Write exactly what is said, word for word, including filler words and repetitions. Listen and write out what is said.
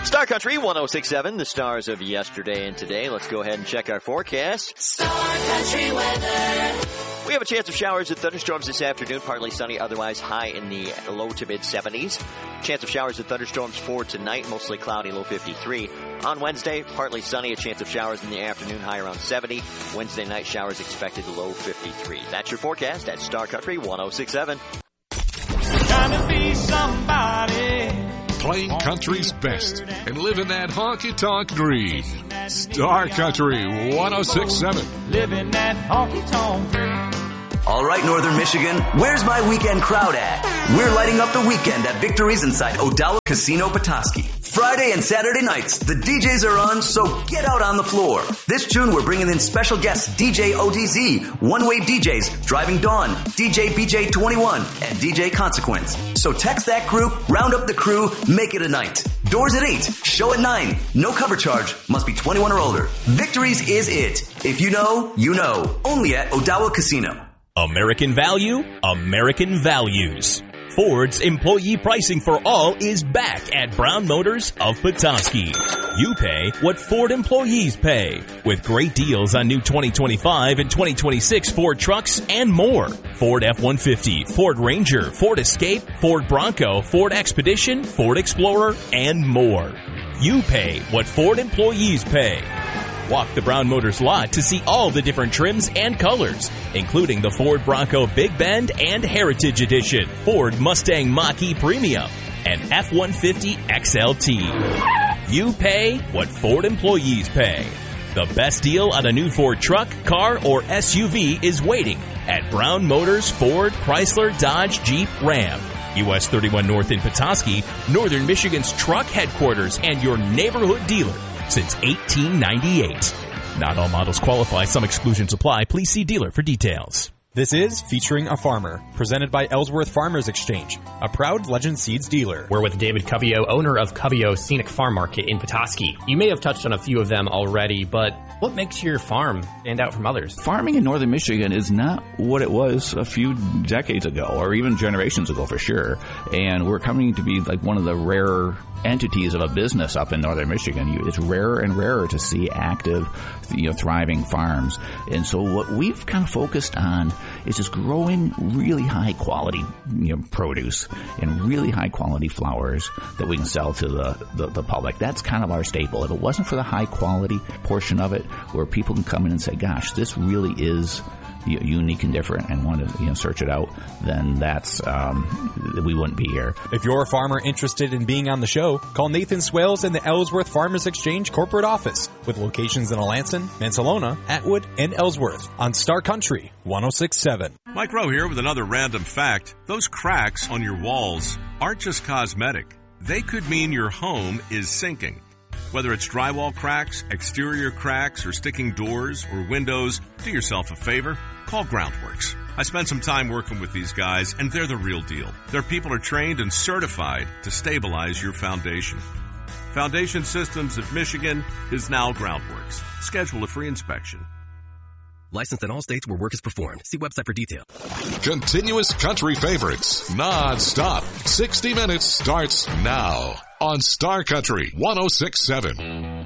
Star Country one oh six point seven, the stars of yesterday and today. Let's go ahead and check our forecast. Star Country weather. We have a chance of showers and thunderstorms this afternoon. Partly sunny, otherwise high in the low to mid seventies. Chance of showers and thunderstorms for tonight, mostly cloudy, low fifty-three. On Wednesday, partly sunny, a chance of showers in the afternoon, high around seventy. Wednesday night, showers expected, low fifty-three. That's your forecast at Star Country one oh six point seven. Trying to be somebody. Playing country's best and living that honky-tonk dream. Star Country one oh six point seven. Living that honky-tonk dream. All right, Northern Michigan, where's my weekend crowd at? We're lighting up the weekend at Victory's inside Odawa Casino Petoskey. Friday and Saturday nights, the D Js are on, so get out on the floor. This June, we're bringing in special guests D J O D Z, One Way D Js, Driving Dawn, D J B J twenty-one, and D J Consequence. So text that group, round up the crew, make it a night. Doors at eight, show at nine. No cover charge, must be twenty-one or older. Victory's is it. If you know, you know. Only at Odawa Casino. American value, American values. Ford's employee pricing for all is back at Brown Motors of Petoskey. You pay what Ford employees pay, with great deals on new twenty twenty-five and twenty twenty-six Ford trucks and more. Ford F one fifty, Ford Ranger, Ford Escape, Ford Bronco, Ford Expedition, Ford Explorer, and more. You pay what Ford employees pay. Walk the Brown Motors lot to see all the different trims and colors, including the Ford Bronco Big Bend and Heritage Edition, Ford Mustang Mach-E Premium, and F one fifty X L T. You pay what Ford employees pay. The best deal on a new Ford truck, car, or S U V is waiting at Brown Motors Ford, Chrysler, Dodge, Jeep, Ram. U S thirty-one North in Petoskey, Northern Michigan's truck headquarters and your neighborhood dealer since eighteen ninety-eight. Not all models qualify. Some exclusions apply. Please see dealer for details. This is Featuring a Farmer, presented by Ellsworth Farmers Exchange, a proud Legend Seeds dealer. We're with David Cubio, owner of Cubio Scenic Farm Market in Petoskey. You may have touched on a few of them already, but what makes your farm stand out from others? Farming in northern Michigan is not what it was a few decades ago, or even generations ago for sure. And we're coming to be like one of the rarer entities of a business up in northern Michigan. It's rarer and rarer to see active, you know, thriving farms. And so what we've kind of focused on is just growing really high quality, you know, produce and really high quality flowers that we can sell to the, the, the public. That's kind of our staple. If it wasn't for the high quality portion of it, where people can come in and say, gosh, this really is unique and different, and want to, you know, search it out, then that's um, we wouldn't be here. If you're a farmer interested in being on the show, call Nathan Swales in the Ellsworth Farmers Exchange corporate office with locations in Alanson, Mansalona, Atwood, and Ellsworth on Star Country one oh six point seven. Mike Rowe here with another random fact. Those cracks on your walls aren't just cosmetic. They could mean your home is sinking. Whether it's drywall cracks, exterior cracks, or sticking doors or windows, do yourself a favor. Call Groundworks. I spent some time working with these guys, and they're the real deal. Their people are trained and certified to stabilize your foundation. Foundation Systems of Michigan is now Groundworks. Schedule a free inspection. Licensed in all states where work is performed. See website for details. Continuous country favorites, non-stop. sixty minutes starts now on Star Country one oh six point seven.